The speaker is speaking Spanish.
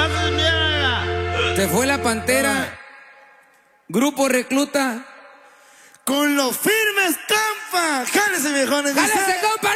pases mierda. Se fue la Pantera. Grupo Recluta. Con los firmes Campa. Jálese, viejones. ¡Jálese, compa!